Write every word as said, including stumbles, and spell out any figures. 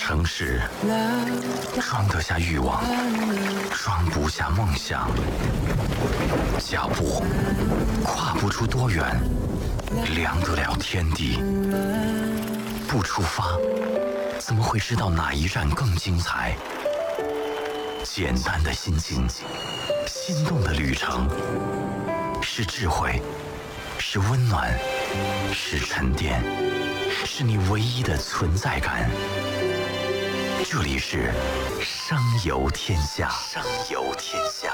城市装得下欲望，装不下梦想。脚步跨不出多远，量得了天地。不出发，怎么会知道哪一站更精彩？简单的心境，心动的旅程，是智慧，是温暖，是沉淀，是你唯一的存在感。这里是声游天下，声游天下。